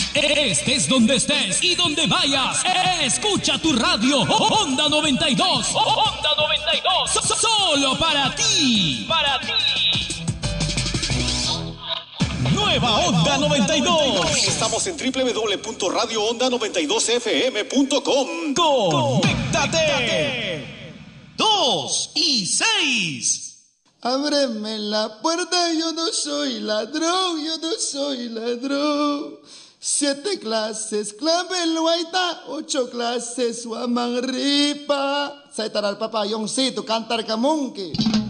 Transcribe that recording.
Estés donde estés y donde vayas, escucha tu radio Onda 92. Onda 92. Solo para ti. Para ti. Nueva Onda 92. Estamos en www.radioonda92fm.com. ¡Conéctate! 2 y 6. Ábreme la puerta, yo no soy ladrón, yo no soy ladrón. 7 clases, clave el guaita, 8 clases, guamanripa. Saitar al papayón, sí, tu cantar camunque.